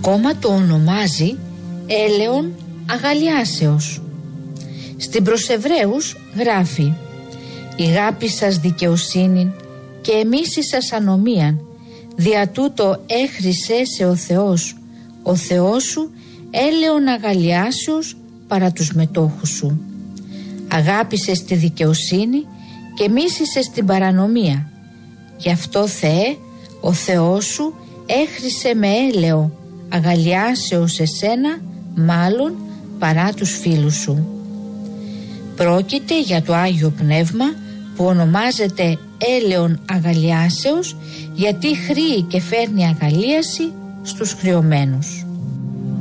ακόμα το ονομάζει έλεον αγαλιάσεως. Στην προς Εβραίους γράφει: «Η γάπη σας δικαιοσύνην και εμείς σας ανομίαν, δια τούτο έχρισέ σε ο Θεός σου έλεον αγαλιάσεως παρά τους μετόχους σου. Αγάπησες τη δικαιοσύνη και μίσησες την παρανομία. Γι' αυτό, Θεέ, ο Θεός σου έχρισε με έλεο αγαλιάσεως εσένα μάλλον παρά τους φίλους σου». Πρόκειται για το Άγιο Πνεύμα που ονομάζεται έλεον αγαλιάσεως, γιατί χρήει και φέρνει αγαλίαση στους χρεωμένους.